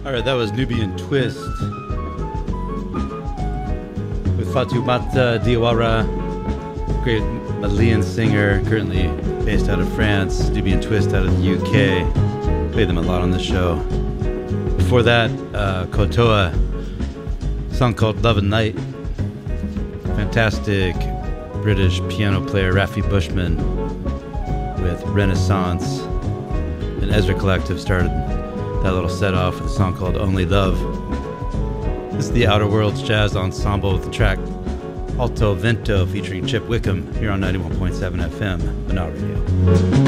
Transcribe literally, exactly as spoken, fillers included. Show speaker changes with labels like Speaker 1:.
Speaker 1: All right, that was Nubian Twist with Fatoumata Diawara, great Malian singer, currently based out of France. Nubian Twist out of the U K. Played them a lot on the show. Before that, uh, Kotoa, a song called Love and Night. Fantastic British piano player Rafi Bushman with Renaissance. And Ezra Collective started that little set off with a song called Only Love. This is the Outer Worlds Jazz Ensemble with the track Alto Vento featuring Chip Wickham here on ninety-one point seven F M, Banana Radio.